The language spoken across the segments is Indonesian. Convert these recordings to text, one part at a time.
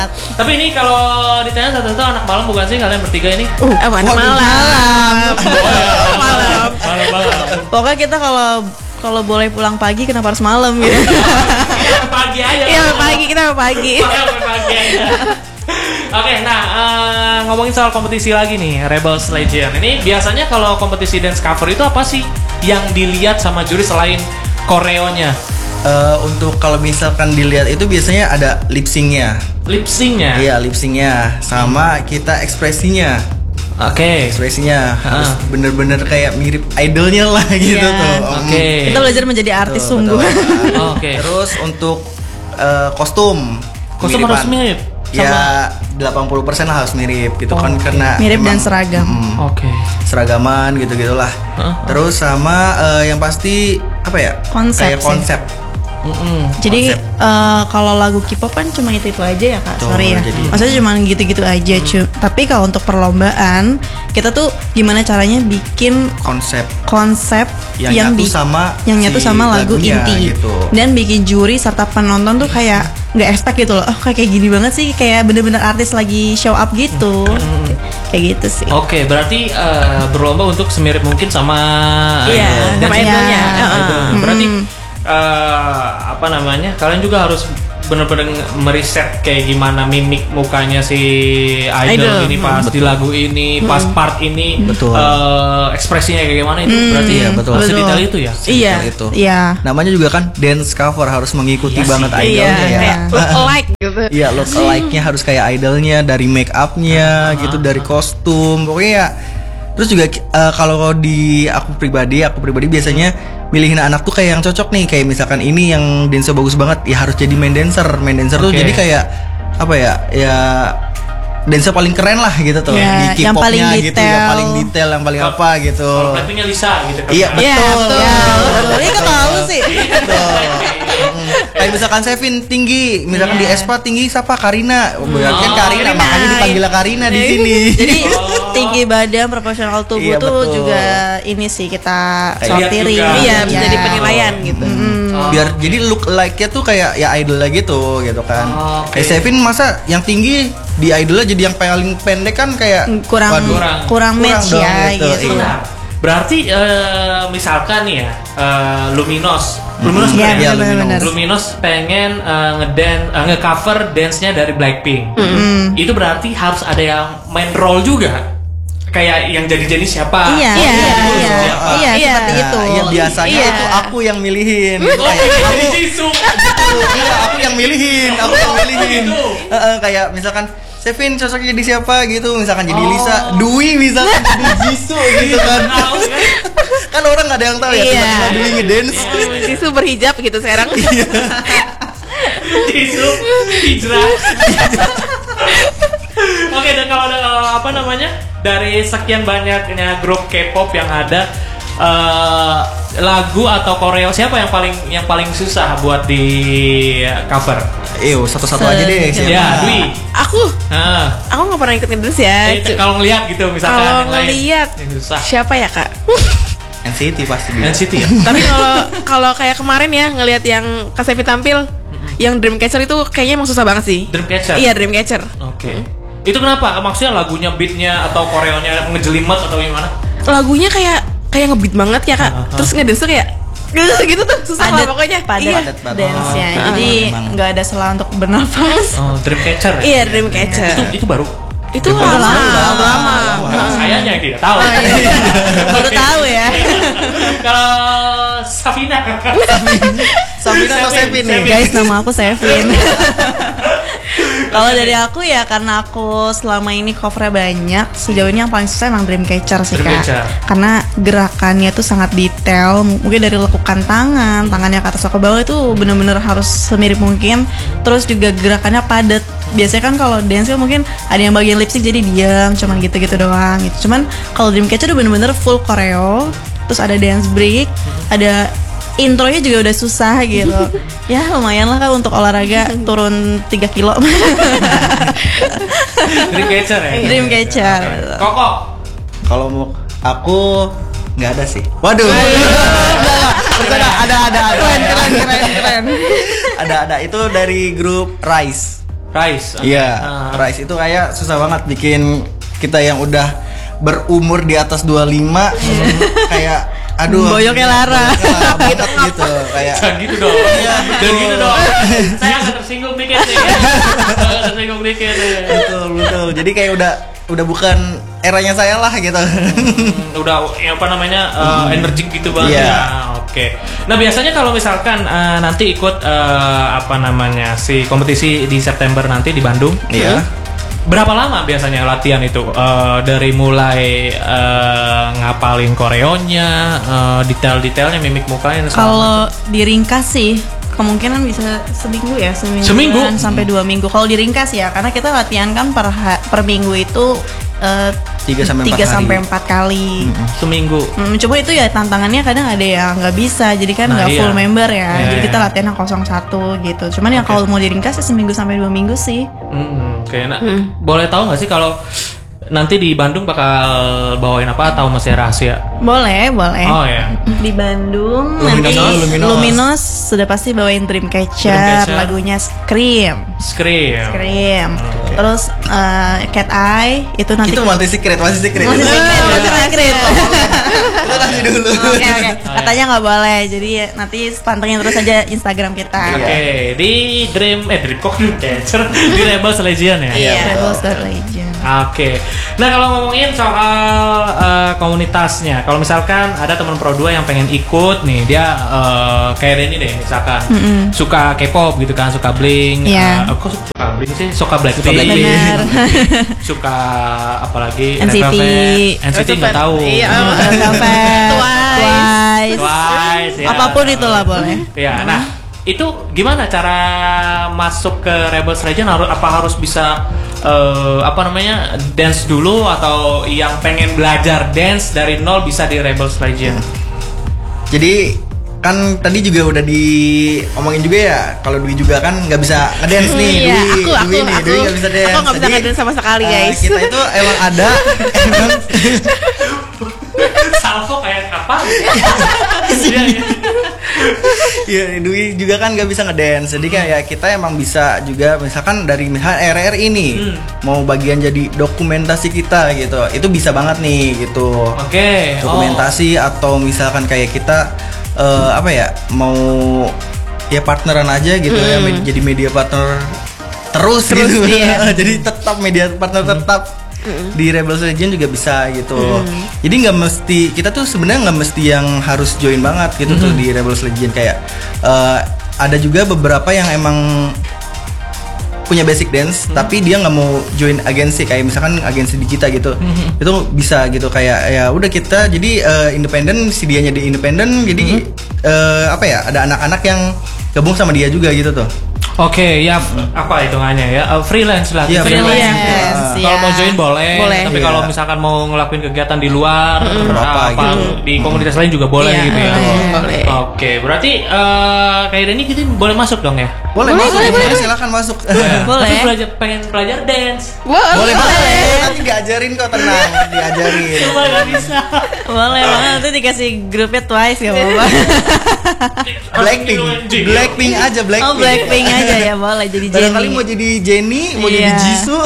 Tapi ini kalau ditanya satu-satu anak malam bukan sih kalian bertiga ini? Anak malam. Malam. Pokoknya kita kalau boleh pulang pagi kenapa harus malam gitu. Pagi aja. Iya, pagi kita pagi. Pagi aja. Oke, nah ngomongin soal kompetisi lagi nih, Rebels Legend. Ini biasanya kalau kompetisi dance cover itu apa sih yang dilihat sama juri selain koreonya? Untuk kalau misalkan dilihat itu biasanya ada lip syncnya. Lip syncnya? Iya, lip syncnya sama kita ekspresinya. Oke. Ekspresinya harus bener-bener kayak mirip idolnya lah gitu tuh. Oke. Kita belajar menjadi artis sungguh. Oke. Terus untuk kostum harus mirip. Ya 80% lah harus mirip gitu kan karena mirip dan emang, seragam. Oke. Seragaman gitu-gitulah. Terus sama yang pasti apa ya? Konsep Kayak sih. konsep. Jadi kalau lagu K-pop kan cuma itu aja ya kak, Tuh, sorry ya. jadi- Maksudnya cuma gitu-gitu aja Tapi kalau untuk perlombaan kita tuh gimana caranya bikin konsep yang nyatu sama nyatu si sama lagu lagunya, inti gitu. dan bikin juri serta penonton tuh kayak nggak expect gitu loh. Oh kayak gini banget sih, kayak bener-bener artis lagi show up gitu. Kayak gitu sih. Oke, berarti berlomba untuk semirip mungkin sama Iya, sama idolnya. idol. Berarti apa namanya? Kalian juga harus benar-benar meriset kayak gimana mimik mukanya si idol ini pas di lagu ini, pas part ini, Betul. Ekspresinya kayak gimana itu berarti Iya, betul. Sedetail itu ya. Iya. Itu. Iya. Namanya juga kan dance cover harus mengikuti Iya banget sih. Iya, idolnya ya. kayak look alike gitu. Iya, look alike-nya harus kayak idolnya, dari make up-nya gitu, dari kostum. Pokoknya ya. Terus juga kalau di aku pribadi biasanya milihin anak tuh kayak yang cocok nih, kayak misalkan ini yang dancer bagus banget, ya harus jadi main dancer. Main dancer tuh Oke. jadi kayak apa ya? Ya dancer paling keren lah gitu tuh Ya, di yang paling K-popnya gitu, detail. yang paling detail, yang paling apa gitu. Kalau Blackpinknya Lisa gitu kan. Iya, Iya, betul. betul. Ini kok tahu sih. Betul. Kayak misalkan Sevin tinggi, misalkan di Espa tinggi siapa? Karina. Berarti kan Karina, makanya dipanggil Karina di sini. Jadi tinggi badan, proporsional tubuh Iya, tuh betul. juga ini sih kita Lihat sortirin. juga. Iya, bisa jadi penilaian gitu. Biar jadi look like-nya tuh kayak ya idol gitu kan. Oke. Kayak Sevin masa yang tinggi di idolnya jadi yang paling pendek kan kayak kurang waduh, kurang match dong ya gitu. gitu. Iya. Nah, berarti misalkan nih ya Luminos Iya, bener ya? benar-benar. Luminos pengen nge-cover dance-nya dari Blackpink. Itu berarti harus ada yang main role juga. Kayak yang jadi siapa? Iya, Iya, iya, siapa? iya, Iya. seperti itu. Iya, biasanya Iya. itu aku yang milihin. Gitu, kayak Jadi Jisoo. iya, aku yang milihin. Gitu. Kayak misalkan Sevin cocoknya jadi siapa gitu, misalkan jadi Lisa, Dwi misalkan jadi Jisoo gitu kan. Tahu kan? Kan orang nggak ada yang tahu ya, Iya. tiba-tiba Dwi ngedance. Jisoo berhijab gitu sekarang. Jisoo hijrah. Oke, dan kalau ada apa namanya dari sekian banyaknya grup K-pop yang ada, lagu atau koreo siapa yang paling susah buat di cover? Satu-satu aja deh. siapa? Ya, Dwi. Aku Nah, nggak pernah ikut ngedance ya. kalau ngelihat gitu misalkan Kalau yang lain ngelihat yang susah. siapa ya kak? NCT pasti dia. NCT ya. Tapi kalau kayak kemarin ya ngelihat yang Kak Sevi tampil, yang Dreamcatcher itu kayaknya emang susah banget sih. Dreamcatcher. Iya, Dreamcatcher. Oke. Itu kenapa? Maksudnya lagunya, beatnya atau koreonya ngejelimet atau gimana? Lagunya kayak ngebeat banget ya kak. Terus ngedance tuh kayak gitu tuh susah lah pokoknya. padat Iya. Padat banget. dance-nya. Oh, Jadi memang. nggak ada celah untuk bernafas. Oh, Dreamcatcher. Ya? Iya, Dreamcatcher. Itu baru. Itu udah lama. Sayanya yang tidak tahu. Baru tahu ya. Kalau Safina. Sabina atau Sevin nih? Guys, nama aku Sevin. Kalau dari aku ya karena aku selama ini covernya banyak, sejauh ini yang paling susah emang Dreamcatcher sih Dreamcatcher. kak. Karena gerakannya tuh sangat detail, mungkin dari lekukan tangannya ke atas ke bawah itu bener-bener harus semirip mungkin. Terus juga gerakannya padat. Biasanya kan kalau dance kan mungkin ada yang bagian lip sync jadi diam, cuman gitu-gitu doang gitu. Cuman kalau Dreamcatcher tuh bener-bener full choreo, terus ada dance break, ada intronya juga udah susah gitu. Ya lumayan lah kan untuk olahraga turun 3 kilo. Dreamcatcher ya. Dreamcatcher. Koko. Kalau mau aku nggak ada sih. Waduh. Ada. Keren. Ada itu dari grup Rise. Rise. Oke. Iya, Ah. Rise itu kayak susah banget bikin kita yang udah berumur di atas 25 kayak aduh Boyoknya Lara. banget gitu kayak Jangan gitu dong. Jangan gitu dong. Saya agak tersinggung dikit nih. Agak tersinggung dikit nih. betul. Jadi kayak udah bukan eranya saya lah gitu. Udah ya apa namanya energik gitu banget. Iya. Ya, oke. Nah biasanya kalau misalkan nanti ikut apa namanya si kompetisi di September nanti di Bandung. Iya. Berapa lama biasanya latihan itu? Dari mulai ngapalin koreonya, detail-detailnya, mimik mukanya. dan segala Kalau diringkas sih kemungkinan bisa seminggu ya, Seminggu? sampai 2 minggu. Kalau diringkas ya, karena kita latihan kan per minggu itu 3 sampai 4 3 sampai hari. 4 kali. macam. Seminggu. Cuma itu ya tantangannya kadang ada yang nggak bisa, jadi kan Nah, nggak iya. full member ya. Iya, Jadi iya. kita latihan yang 01 gitu. Cuman ya Oke. kalau mau diringkas ya seminggu sampai 2 minggu sih. Oke, nah, boleh tahu nggak sih kalau nanti di Bandung bakal bawain apa atau masih rahasia? Boleh. Oh ya. Di Bandung Luminos, nanti Luminos. Luminos sudah pasti bawain Dreamcatcher, Dreamcatcher. lagunya Scream. Scream. Terus Cat Eye itu nanti Itu masih secret. masih secret. Itu nanti dulu. Oke. Katanya nggak boleh, jadi ya nanti pantengin terus aja Instagram kita. Oke, di Dreamcatcher di Rebels Legion ya. Iya. Rebels.Legend. Oke. Nah, kalau ngomongin soal komunitasnya, kalau misalkan ada teman Pro 2 yang pengen ikut nih, dia kayak Denny deh misalkan suka K-pop gitu kan, suka Blink, Iya. kok suka Blink sih? Suka Blackpink. Benar. Suka apalagi NCT. Red Velvet. NCT nggak tahu. Iya. Sampai Twice. Twice, ya. Apapun itulah boleh. Ya, nah itu gimana cara masuk ke Rebels Legend? Harus bisa apa namanya dance dulu atau yang pengen belajar dance dari nol bisa di Rebels Legend? Jadi kan tadi juga udah diomongin juga ya kalau Dwi juga kan nggak bisa ngedance nih. Iya, Dwi nih, Dwi nggak bisa dance. Aku nggak bisa Jadi, ngedance sama sekali guys. kita itu emang ada emang Salvo kayak apa? Iya, iya. ya Dwi juga kan nggak bisa ngedance. Jadi kayak kita emang bisa juga misalkan dari RRI ini mau bagian jadi dokumentasi kita gitu. Itu bisa banget nih gitu. Oke. Dokumentasi atau misalkan kayak kita apa ya mau ya partneran aja gitu ya jadi media partner terus gitu iya. jadi tetap media partner tetap di Rebels Legend juga bisa gitu jadi nggak mesti kita tuh sebenarnya nggak mesti yang harus join banget gitu tuh di Rebels Legend kayak ada juga beberapa yang emang punya basic dance tapi dia nggak mau join agensi kayak misalkan agensi di kita gitu itu bisa gitu kayak ya udah kita jadi independen si dianya di independen jadi apa ya ada anak-anak yang gabung sama dia juga gitu tuh. Oke, ya apa hitungannya ya? Freelance lah. Iya, freelance. Kalau mau join boleh, Boleh. tapi Iya. kalau misalkan mau ngelakuin kegiatan di luar, Berapa apa gitu. di komunitas lain juga boleh Iya, gitu ya. boleh. Oke, berarti kayak Denny gitu boleh masuk dong ya? Boleh masuk, boleh, silakan masuk. Boleh. Tapi pengen belajar dance. Boleh banget. Nanti diajarin kok tenang, diajarin. Cuma nggak bisa. Boleh banget nanti dikasih grupnya Twice gak apa-apa. Blackpink, Blackpink aja Blackpink. Oh Blackpink aja ya boleh jadi Barangkali Jennie. mau jadi Jennie, mau Iya. jadi Jisoo.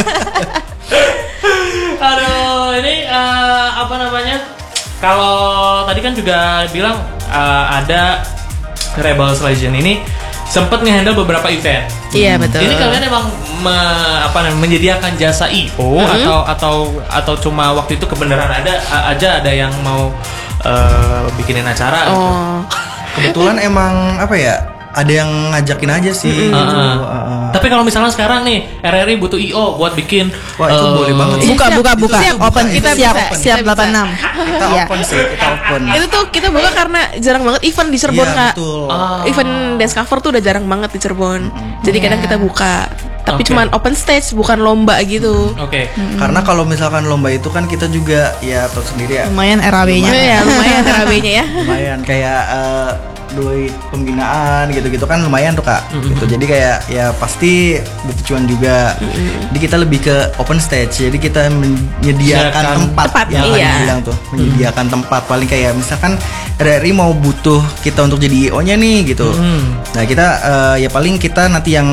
Aduh, ini apa namanya? Kalau tadi kan juga bilang ada Rebels Legend ini sempat ngehandle beberapa event. Iya betul. Ini kalian emang menyediakan jasa IO atau cuma waktu itu kebenaran ada yang mau bikinin acara gitu. Oh. Kebetulan emang apa ya? Ada yang ngajakin aja sih. gitu. Tapi kalau misalnya sekarang nih RRI butuh IO buat bikin Wah, itu boleh banget sih. Buka. Siap, Open kita siap, bisa, siap kita bisa. 86. Kita Iya. open sih, kita open. Itu tuh kita buka karena jarang banget event di Cirebon Iya, kak. betul. Event dance cover tuh udah jarang banget di Cirebon. Jadi Iya. kadang kita buka. Tapi Oke. cuman open stage bukan lomba gitu. Oke. Karena kalau misalkan lomba itu kan kita juga ya tahu sendiri ya. Lumayan RAB-nya. Ya lumayan TRB-nya ya. Lumayan kayak duit pembinaan gitu-gitu kan lumayan tuh kak gitu jadi kayak ya pasti butuh cuan juga jadi kita lebih ke open stage jadi kita menyediakan tempat yang iya. tadi bilang tuh menyediakan tempat paling kayak misalkan RRI mau butuh kita untuk jadi IO nya nih gitu nah kita ya paling kita nanti yang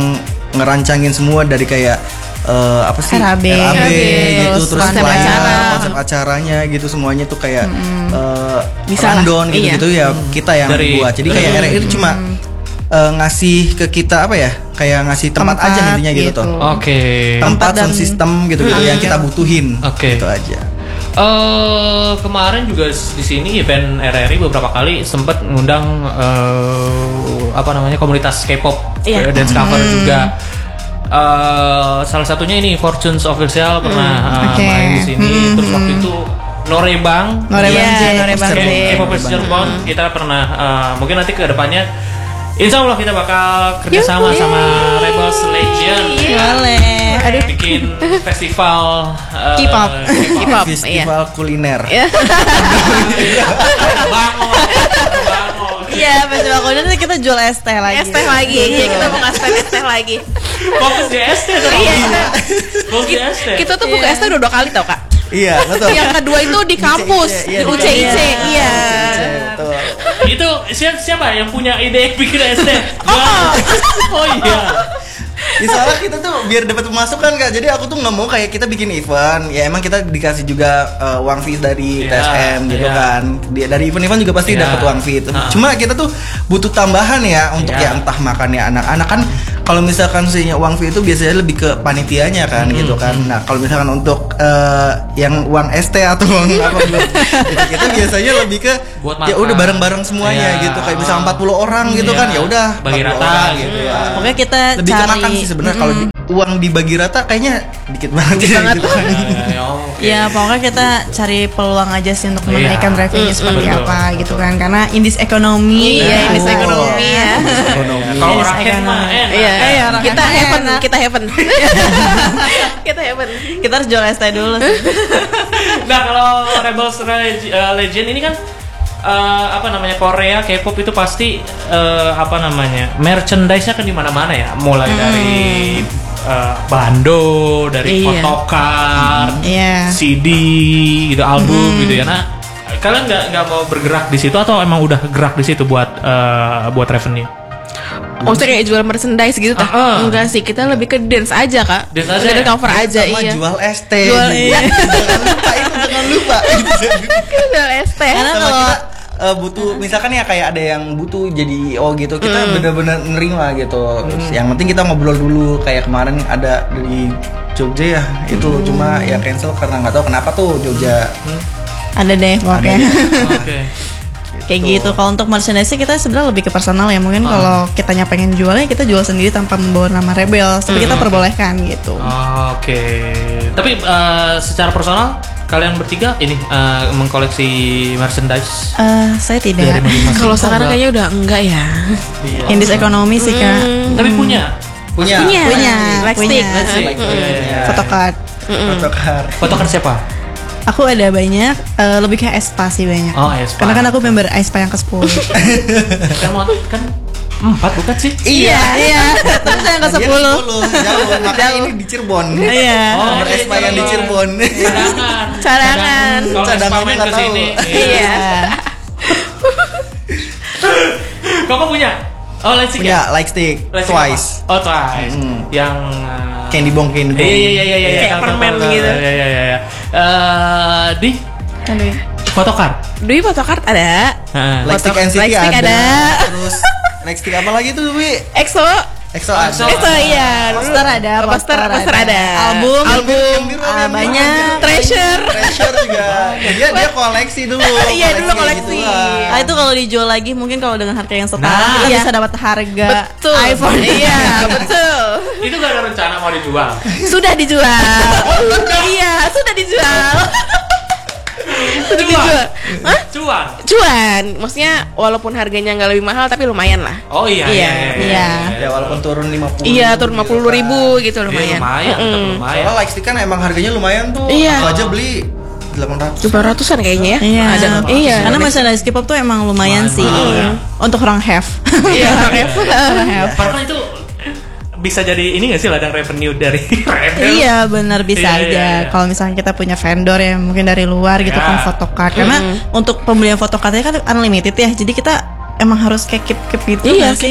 ngerancangin semua dari kayak apa sih RAB, gitu, terus konsep flyer, acara. konsep acaranya gitu semuanya tuh kayak Bisa lah. rundown gitu ya kita yang Dari- buat. Jadi kayak RRI itu cuma ngasih ke kita apa ya, kayak ngasih tempat aja intinya gitu tuh, Oke. tempat dan- sound system gitu yang kita butuhin. Oke. Gitu aja. Kemarin juga di sini event RRI beberapa kali sempat ngundang apa namanya komunitas K-pop dance cover juga. Salah satunya ini Fortunes Official pernah Oke. main di sini. Terus waktu itu Norebang, Norebang Iya, J. Norebang J. K-pop Cirebon kita pernah mungkin nanti ke depannya Insya Allah kita bakal kerjasama sama Rebels Legion. Boleh. Aduh. Bikin festival K-pop. K-pop, Festival kuliner. Bangun. Iya, festival kuliner kita jual es teh lagi. Es teh lagi, iya kita mau ngasih es teh lagi. Fokus di ST tuh. Iya. Fokus di ST. Kita tuh buka es teh udah 2 kali tau kak. Iya, betul. Yang kedua itu di kampus, Iya, di di UCIC, kampus. iya. Betul. Itu siapa yang punya ide bikin ST? Oh iya. Ya, soalnya kita tuh biar dapat pemasukan Kak. Jadi aku tuh nggak mau kayak kita bikin event. Ya emang kita dikasih juga uang fees dari Iya, TSM gitu iya. kan. Dari event-event juga pasti Iya. dapat uang fee. Ah. Cuma kita tuh butuh tambahan ya untuk Iya. ya entah makannya anak-anak kan. Kalau misalkan sebenarnya uang fee itu biasanya lebih ke panitianya kan gitu kan. Nah kalau misalkan untuk yang uang ST atau uang apa gitu, kita biasanya lebih ke Buat ya makan. udah bareng-bareng semuanya Iya. gitu. Kayak bisa 40 orang gitu Iya. kan. Ya udah Bagi 40 rata orang gitu. ya. Pokoknya kita Lebih ke cari makan sih sebenarnya. Kalau uang dibagi rata kayaknya dikit banget gitu kan. Oke. Ya pokoknya kita cari peluang aja sih untuk Iya. menaikkan revenue seperti Betul. apa gitu kan. Karena indis ekonomi Iya, ya, indis ekonomi ya. Ekonomi. Kalau Yes, rakyat ekonomi. mah enak. Iya, orang kita enak. heaven, kita heaven. Kita heaven. Kita harus jual es teh dulu sih. Nah kalau Rebels Legend ini kan apa namanya Korea K-pop itu pasti apa namanya merchandise-nya kan di mana-mana ya, mulai dari bando, dari Iya. photocard, Iya. CD gitu, album gitu ya. Nah kalian nggak mau bergerak di situ atau emang udah gerak di situ buat revenue? Maksudnya kayak jual merchandise gitu tak? Enggak sih, kita lebih ke dance aja kak. Dance aja Dari ya? cover aja, Sama iya. jual ST. Jual, iya. Jangan lupa itu, jangan lupa. Kita jual es teh. Karena Sama kalau kita butuh misalkan ya kayak ada yang butuh jadi gitu kita benar-benar nerima gitu. Terus yang penting kita ngobrol dulu kayak kemarin ada dari Jogja ya itu cuma ya cancel karena nggak tahu kenapa tuh Jogja. ada deh pokoknya. Oke. Kayak gitu. Kalau untuk merchandise kita sebenarnya lebih ke personal ya. Mungkin kalau kitanya pengen jualnya kita jual sendiri tanpa membawa nama Rebels. Tapi kita perbolehkan gitu. Oke. Tapi secara personal kalian bertiga ini mengkoleksi merchandise Saya dari tidak. masing-masing? Kalau Oh, sekarang enggak. kayaknya udah enggak ya. Iya. Indis ekonomi sih kak. Tapi punya. Punya. Punya. Punya. Like stick. Iya. Photocard. Photocard. Photocard siapa? Aku ada banyak, lebih kayak Aespa sih banyak. Oh, Aespa. Karena kan aku member Aespa yang ke-10. Kan 4 bukan sih? Iya. Terus yang Dia ke-10. 10 jauh makanya ini di Cirebon. Iya. Nomor SPA yang di Cirebon. Cadangan. Cadangan. Kalau Cadangannya main nggak ke sini. tahu. Iya. Koko punya? Oh, lightstick Punya ya? like stick Lightstick twice. apa? Oh, Twice. Yang Candy Bong. Iya. Kayak permen gitu. Iya. Di Aduh. photocard. Dwi photocard ada. Like stick NCT Like stick ada. ada. Terus like stick apa lagi tuh, Wi? EXO. EXO ada. EXO iya. Poster ada, Poster ada. Album, Yang biru, yang banyak. Treasure. Treasure juga. Dia koleksi dulu. Iya, dulu koleksi. gituan. Ah, itu kalau dijual lagi mungkin kalau dengan harga yang setara Nah. kita Iya. bisa dapat harga Betul. iPhone. Iya, betul. Itu gak ada rencana mau dijual. Sudah dijual. Iya, sudah dijual. Sudah dijual. Hah? Cuan. Cuan. Maksudnya walaupun harganya nggak lebih mahal tapi lumayan lah. Oh iya. Iya. Ya walaupun turun 50. Iya, turun 50.000 gitu Lumayan. lumayan. Lumayan, tetap Mm-mm. lumayan. Soalnya like stick kan emang harganya lumayan tuh. Iya. Aku aja beli 800. 700-an kayaknya ya. Iya. Ada. Iya. Karena merchandise K-pop tuh emang lumayan sih Iya. untuk orang have. Iya. Orang have. Padahal itu bisa jadi ini gak sih ladang revenue dari Rebel? Iya benar bisa Iya, aja. iya, iya. Kalau misalnya kita punya vendor ya mungkin dari luar gitu Ya. kan photocard. Karena untuk pembelian photocardnya kan unlimited ya. Jadi kita emang harus kayak keep itu Iya, nggak sih.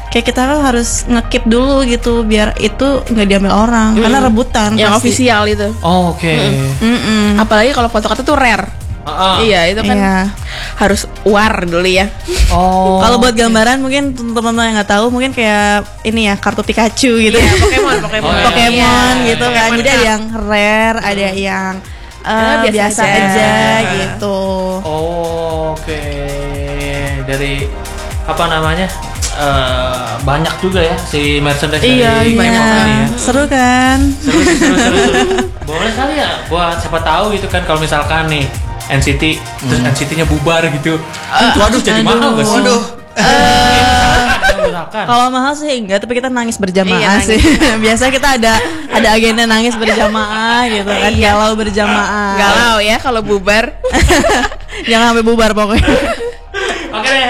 kayak kita kan harus ngekip dulu gitu biar itu nggak diambil orang karena rebutan Yang pasti. official itu. Oh, oke. Apalagi kalau foto kartu tuh rare. Iya, itu kan Iya. harus war dulu ya. Oh. Kalau buat gambaran mungkin teman-teman yang nggak tahu mungkin kayak ini ya kartu Pikachu gitu. Iya, Pokemon. Oh, iya. Pokemon gitu kan. Pokemon Jadi ada Cup. yang rare, ada yang biasa biasa aja. aja gitu. Oh, oke. Dari apa namanya? Banyak juga ya si merchandise Iya, dari banyak K-pop banget. ini ya. Seru kan? Seru. Boleh kali ya buat siapa tahu gitu kan kalau misalkan nih NCT terus NCT-nya bubar gitu. Waduh, jadi mahal gak sih? Waduh. Misalkan. Kalau mahal sih enggak, tapi kita nangis berjamaah Iya, sih. Biasa kita ada agenda nangis berjamaah gitu kan, galau berjamaah. Galau ya kalau bubar. Jangan sampai bubar pokoknya. Oke deh,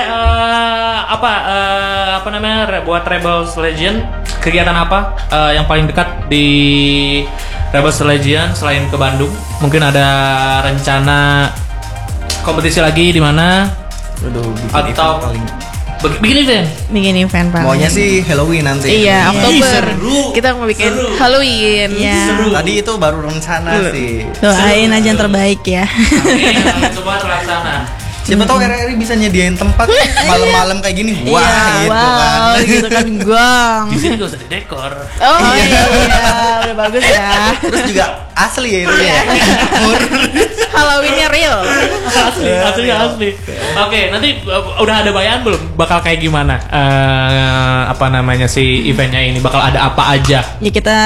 apa namanya buat Rebels Legend kegiatan apa yang paling dekat di Rebels Legend selain ke Bandung? Mungkin ada rencana kompetisi lagi di mana? Aduh, bikin Atau event paling. Bikin event? Bikin event paling. Maunya sih Halloween nanti. Iya, Oktober. seru. Kita mau bikin Seru. Halloween. Iya. Tadi itu baru rencana sih. Doain aja yang terbaik ya. Oke, coba terlaksana. Siapa tahu RRI bisa nyediain tempat malam-malam kayak gini. Wah, gitu kan. Wow, gitu kan gong. Di sini gak usah didekor. Oh Iya, iya. udah bagus ya. Terus juga asli ya itu ya. Halloweennya real. Asli. Oke, nanti udah ada bayangan belum bakal kayak gimana? Apa namanya si eventnya ini bakal ada apa aja? Ya kita